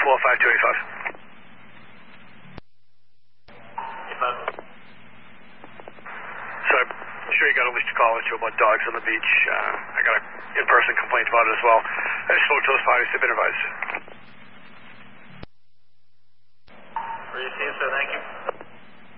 285. So I'm sure you got at least a call or two about dogs on the beach. I got an in-person complaint about it as well. I just spoke to those parties. They've been advised.